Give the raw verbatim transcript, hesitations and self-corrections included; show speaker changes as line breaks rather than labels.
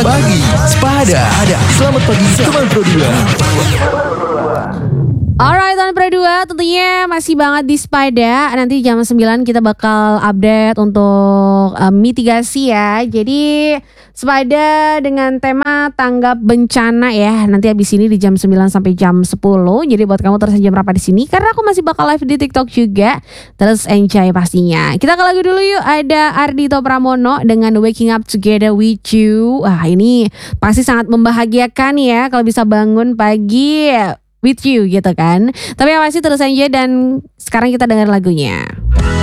Pagi Sepada. Selamat pagi teman Pro dua.
Alright teman Pro dua, tentunya masih banget di Sepada. Nanti jam sembilan kita bakal update untuk uh, mitigasi ya. Jadi Sepada dengan tema tanggap bencana ya. Nanti habis ini di jam sembilan sampai jam sepuluh. Jadi buat kamu terus aja merapat di sini karena aku masih bakal live di TikTok juga. Terus enjoy pastinya. Kita ke lagu dulu yuk. Ada Ardhito Pramono dengan Waking Up Together With You. Wah, ini pasti sangat membahagiakan ya kalau bisa bangun pagi with you gitu kan. Tapi yang pasti terus aja dan sekarang kita dengar lagunya.